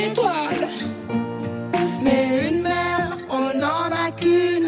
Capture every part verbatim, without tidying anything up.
étoile. Mais une mère, on n'en a qu'une.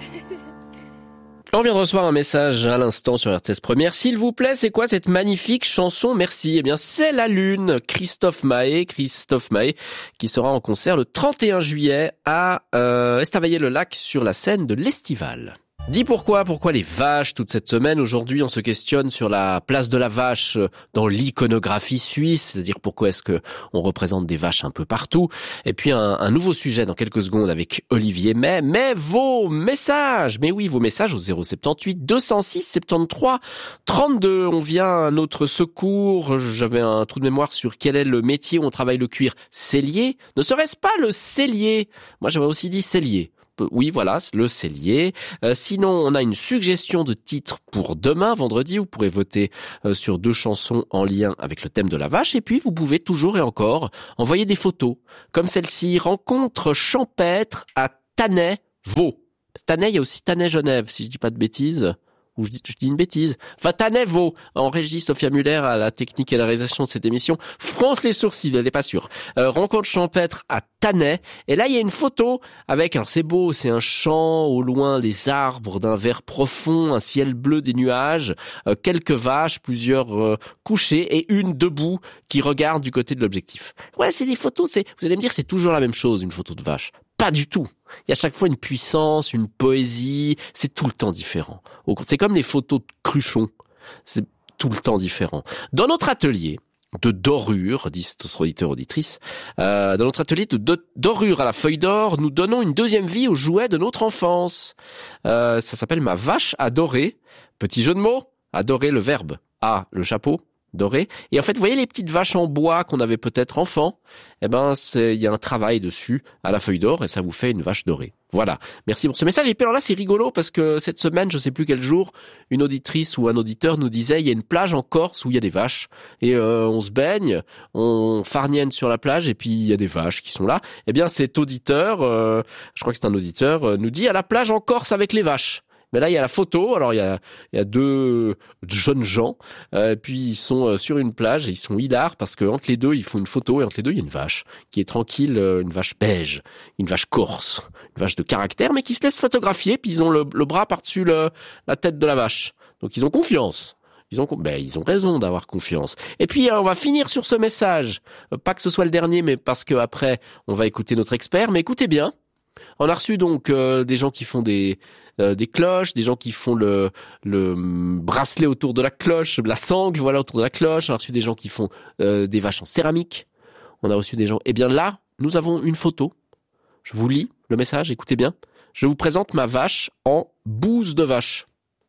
On vient de recevoir un message à l'instant sur R T S Première. S'il vous plaît, c'est quoi cette magnifique chanson? Merci. Eh bien, c'est La Lune. Christophe Maé, Christophe Maé, qui sera en concert le trente et un juillet à euh, Estavayer-le-Lac sur la scène de l'Estival. Dis pourquoi, pourquoi les vaches toute cette semaine? Aujourd'hui, on se questionne sur la place de la vache dans l'iconographie suisse, c'est-à-dire pourquoi est-ce que on représente des vaches un peu partout. Et puis un, un nouveau sujet dans quelques secondes avec Olivier May. Mais vos messages, mais oui, vos messages au zéro soixante-dix-huit deux cent six soixante-treize trente-deux. On vient à notre secours. J'avais un trou de mémoire sur quel est le métier où on travaille le cuir. Sellier? Ne serait-ce pas le sellier? Moi, j'avais aussi dit sellier. Oui, voilà, le cellier. Euh, sinon, on a une suggestion de titre pour demain, vendredi. Vous pourrez voter euh, sur deux chansons en lien avec le thème de la vache. Et puis, vous pouvez toujours et encore envoyer des photos, comme celle-ci. Rencontre champêtre à Tannay-Vaud. Tannay, il y a aussi Tannay-Genève, si je dis pas de bêtises. Ou je dis, je dis une bêtise. Enfin, Tannay-Vaud. En régie, Sophia Muller à la technique et la réalisation de cette émission. Fronce les sourcils, elle n'est pas sûre. Euh, rencontre champêtre à Tannay. Et là, il y a une photo avec, alors c'est beau, c'est un champ, au loin, les arbres d'un vert profond, un ciel bleu, des nuages, euh, quelques vaches, plusieurs euh, couchées et une debout qui regarde du côté de l'objectif. Ouais, c'est des photos, c'est, vous allez me dire, c'est toujours la même chose, une photo de vache. Pas du tout. Il y a à chaque fois une puissance, une poésie, c'est tout le temps différent. C'est comme les photos de Cruchon, c'est tout le temps différent. Dans notre atelier de dorure, disent notre auditeur auditrice, euh, dans notre atelier de do- dorure à la feuille d'or, nous donnons une deuxième vie aux jouets de notre enfance. Euh, ça s'appelle Ma vache adorée. Petit jeu de mots, adorer le verbe. A, le chapeau. Doré. Et en fait, vous voyez les petites vaches en bois qu'on avait peut-être enfant? Eh ben, c'est, il y a un travail dessus à la feuille d'or et ça vous fait une vache dorée. Voilà. Merci pour ce message. Et puis alors là, c'est rigolo parce que cette semaine, je sais plus quel jour, une auditrice ou un auditeur nous disait, il y a une plage en Corse où il y a des vaches et euh, on se baigne, on farnienne sur la plage et puis il y a des vaches qui sont là. Eh bien, cet auditeur, euh, je crois que c'est un auditeur, euh, nous dit à la plage en Corse avec les vaches. Mais là, il y a la photo. Alors, il y a, il y a deux jeunes gens. Euh, puis, ils sont euh, sur une plage et ils sont hilars parce que entre les deux, ils font une photo et entre les deux, il y a une vache qui est tranquille, euh, une vache beige, une vache corse, une vache de caractère, mais qui se laisse photographier. Puis, ils ont le, le bras par-dessus le, la tête de la vache. Donc, ils ont confiance. Ils ont, ben, ils ont raison d'avoir confiance. Et puis, euh, on va finir sur ce message. Euh, pas que ce soit le dernier, mais parce que après, on va écouter notre expert. Mais écoutez bien. On a reçu donc euh, des gens qui font des euh, des cloches, des gens qui font le le bracelet autour de la cloche, la sangle voilà autour de la cloche. On a reçu des gens qui font euh, des vaches en céramique. On a reçu des gens. Eh bien là, nous avons une photo. Je vous lis le message. Écoutez bien. Je vous présente ma vache en bouse de vache.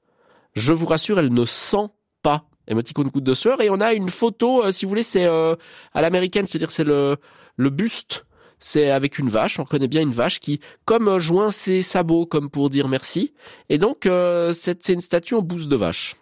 Je vous rassure, elle ne sent pas. Émoticône goutte de sueur. Et on a une photo, euh, si vous voulez, c'est euh, à l'américaine, c'est-à-dire c'est le le buste. C'est avec une vache, on reconnaît bien une vache qui, comme euh, joint ses sabots, comme pour dire merci. Et donc, euh, c'est, c'est une statue en bouse de vache.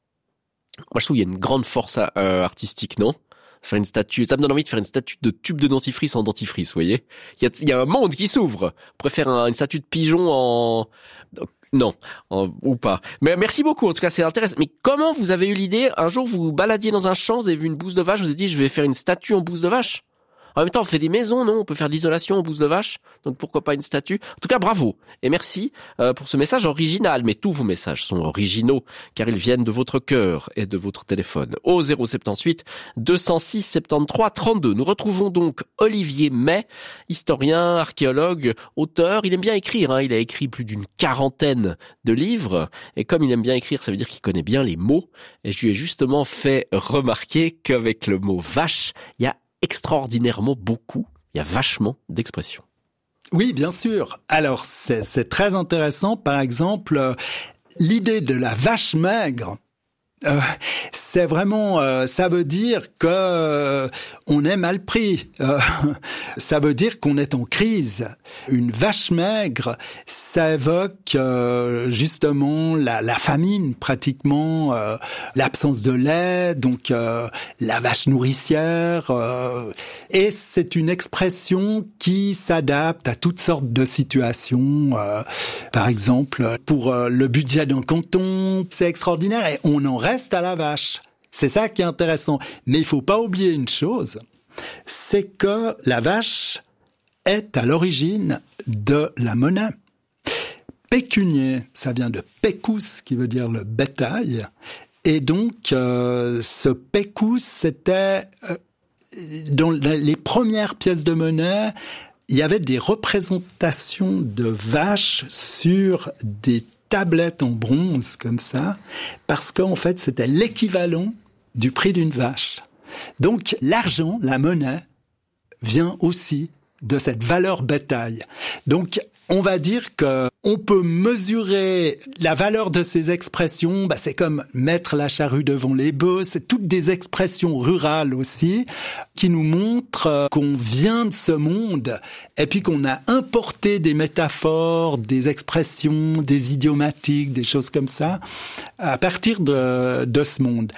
Moi, je trouve qu'il y a une grande force euh, artistique, non? Faire une statue, ça me donne envie de faire une statue de tube de dentifrice en dentifrice, vous voyez? Il y a, il y a un monde qui s'ouvre. On pourrait faire un, une statue de pigeon en... Non, en, ou pas. Mais merci beaucoup, en tout cas, c'est intéressant. Mais comment vous avez eu l'idée? Un jour, vous vous baladiez dans un champ, vous avez vu une bouse de vache, vous avez dit, je vais faire une statue en bouse de vache? En même temps, on fait des maisons, non? On peut faire de l'isolation en bouse de vache. Donc, pourquoi pas une statue? En tout cas, bravo. Et merci euh, pour ce message original. Mais tous vos messages sont originaux, car ils viennent de votre cœur et de votre téléphone. Au zéro soixante-dix-huit deux cent six soixante-treize trente-deux. Nous retrouvons donc Olivier May, historien, archéologue, auteur. Il aime bien écrire, hein. Il a écrit plus d'une quarantaine de livres. Et comme il aime bien écrire, ça veut dire qu'il connaît bien les mots. Et je lui ai justement fait remarquer qu'avec le mot vache, il y a extraordinairement beaucoup, il y a vachement d'expressions. Oui, bien sûr. Alors, c'est, c'est très intéressant. Par exemple, euh, l'idée de la vache maigre, euh, c'est vraiment, euh, ça veut dire que euh, on est mal pris. Euh, ça veut dire qu'on est en crise. Une vache maigre, ça évoque euh, justement la, la famine, pratiquement euh, l'absence de lait, donc euh, la vache nourricière. Euh, et c'est une expression qui s'adapte à toutes sortes de situations. Euh, par exemple, pour euh, le budget d'un canton, c'est extraordinaire et on en reste à la vache. C'est ça qui est intéressant. Mais il faut pas oublier une chose, c'est que la vache est à l'origine de la monnaie. Pécunier, ça vient de pecus, qui veut dire le bétail. Et donc, euh, ce pecus, c'était... Euh, dans les premières pièces de monnaie, il y avait des représentations de vaches sur des tablettes en bronze, comme ça, parce qu'en fait, c'était l'équivalent du prix d'une vache. Donc, l'argent, la monnaie, vient aussi de cette valeur bétail. Donc, on va dire que on peut mesurer la valeur de ces expressions. Bah, c'est comme mettre la charrue devant les bœufs. C'est toutes des expressions rurales aussi qui nous montrent qu'on vient de ce monde et puis qu'on a importé des métaphores, des expressions, des idiomatiques, des choses comme ça à partir de, de ce monde.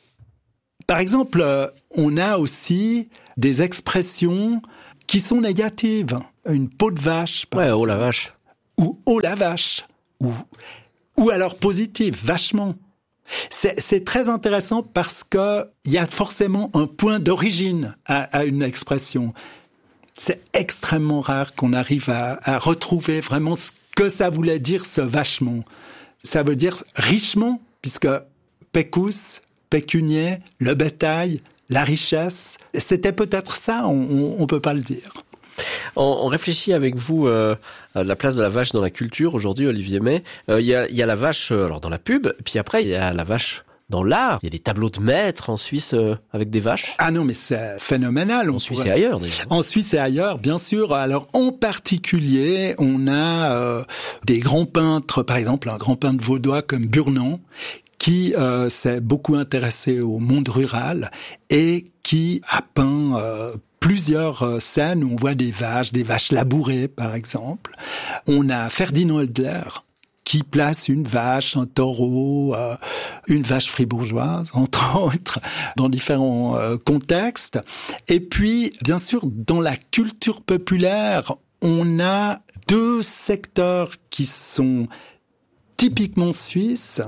Par exemple, on a aussi des expressions qui sont négatives. Une peau de vache, par ouais, exemple. oh la vache. Ou oh la vache. Ou, ou alors positive, vachement. C'est, c'est très intéressant parce que il y a forcément un point d'origine à, à une expression. C'est extrêmement rare qu'on arrive à, à retrouver vraiment ce que ça voulait dire, ce vachement. Ça veut dire richement, puisque pecus, pécunier, le bétail, la richesse, c'était peut-être ça, on ne peut pas le dire. On, on réfléchit avec vous euh, à la place de la vache dans la culture aujourd'hui, Olivier May. Il euh, y, a, y a la vache euh, alors dans la pub, puis après il y a la vache dans l'art. Il y a des tableaux de maîtres en Suisse euh, avec des vaches. Ah non, mais c'est phénoménal. En Suisse pourrait... et ailleurs, déjà. En Suisse et ailleurs, bien sûr. Alors, en particulier, on a euh, des grands peintres, par exemple, un grand peintre vaudois comme Burnand, qui euh, s'est beaucoup intéressé au monde rural et qui a peint euh, plusieurs euh, scènes où on voit des vaches, des vaches labourées, par exemple. On a Ferdinand Hodler, qui place une vache, un taureau, euh, une vache fribourgeoise, entre autres, dans différents euh, contextes. Et puis, bien sûr, dans la culture populaire, on a deux secteurs qui sont typiquement suisses.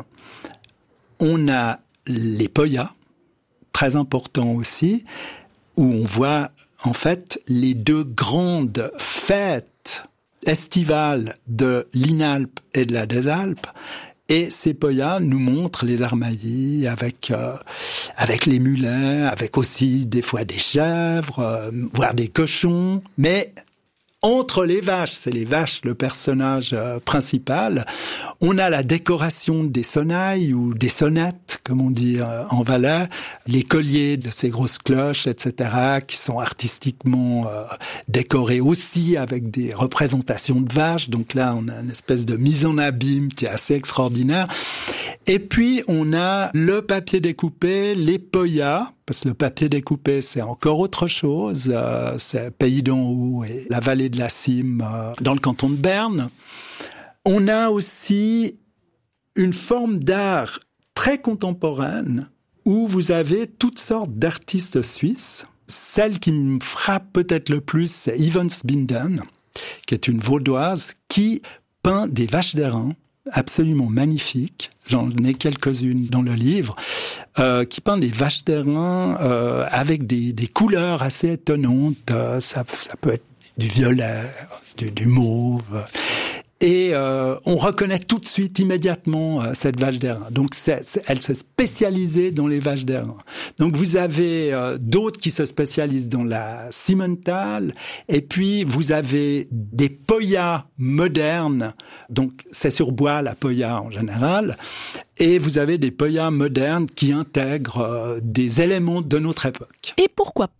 On a les poyas, très importants aussi, où on voit en fait les deux grandes fêtes estivales de l'Inalpe et de la Désalpes. Et ces poyas nous montrent les armaillis avec euh, avec les mulets, avec aussi des fois des chèvres, euh, voire des cochons, mais entre les vaches, c'est les vaches le personnage euh, principal, on a la décoration des sonnailles ou des sonnettes, comme on dit euh, en Valais, les colliers de ces grosses cloches, et cetera, qui sont artistiquement euh, décorés aussi avec des représentations de vaches. Donc là, on a une espèce de mise en abîme qui est assez extraordinaire. Et puis, on a le papier découpé, les poyas, parce que le papier découpé, c'est encore autre chose. Euh, c'est Pays d'en haut et la vallée de la Cime, euh, dans le canton de Berne. On a aussi une forme d'art très contemporaine où vous avez toutes sortes d'artistes suisses. Celle qui me frappe peut-être le plus, c'est Yvonne Binden, qui est une vaudoise qui peint des vaches d'airain absolument magnifiques. J'en ai quelques-unes dans le livre, euh, qui peint des vaches d'airain euh, avec des, des couleurs assez étonnantes. Euh, ça, ça peut être du violet, du, du mauve. Et euh, on reconnaît tout de suite, immédiatement, euh, cette vache d'airain. Donc, c'est, c'est, elle s'est spécialisée dans les vaches d'airain. Donc, vous avez euh, d'autres qui se spécialisent dans la Simmental. Et puis, vous avez des poyas modernes. Donc, c'est sur bois, la poya en général. Et vous avez des poyas modernes qui intègrent euh, des éléments de notre époque. Et pourquoi pas ?